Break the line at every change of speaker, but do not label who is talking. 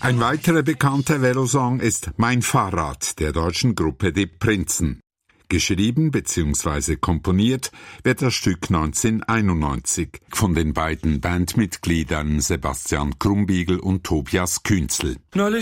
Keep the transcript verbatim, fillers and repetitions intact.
Ein weiterer bekannter Velosong ist Mein Fahrrad der deutschen Gruppe Die Prinzen. Geschrieben bzw. komponiert wird das Stück neunzehnhunderteinundneunzig von den beiden Bandmitgliedern Sebastian Krumbiegel und Tobias Künzel.
Neulich